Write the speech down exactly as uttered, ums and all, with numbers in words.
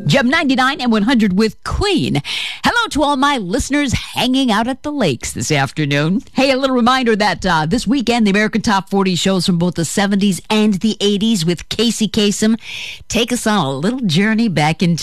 Gem ninety-nine and one hundred with Queen. Hello to all my listeners hanging out at the lakes this afternoon. Hey, a little reminder that uh, this weekend, the American Top forty shows from both the seventies and the eighties with Casey Kasem take us on a little journey back in